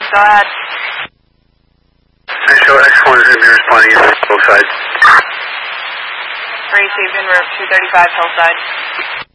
Go ahead. Initial X1 is going to be responding in Hillside. Received en route 235 Hillside.